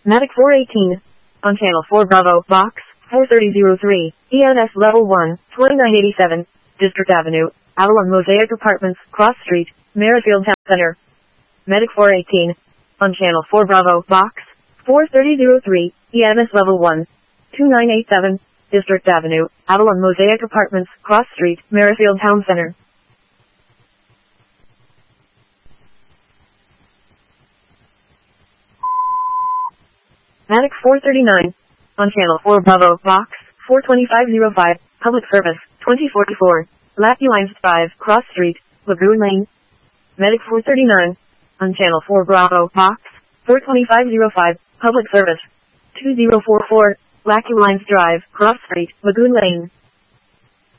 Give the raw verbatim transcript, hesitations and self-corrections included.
Medic four eighteen. On Channel four Bravo, Box four thirty oh three, E N S Level one, twenty-nine eighty-seven, District Avenue, Avalon Mosaic Apartments, Cross Street, Merrifield Town Center. Medic four eighteen. On Channel four Bravo, Box four thirty oh three, E N S Level one, twenty-nine eighty-seven, District Avenue, Avalon Mosaic Apartments, Cross Street, Merrifield Town Center. Medic four thirty-nine. On Channel four Bravo, Box four twenty-five oh five, Public Service, twenty forty-four, Lackey Lines Drive, Cross Street, Lagoon Lane. Medic four thirty-nine. On Channel four Bravo, Box four twenty-five oh five, Public Service, two oh four four, Lackey Lines Drive, Cross Street, Lagoon Lane.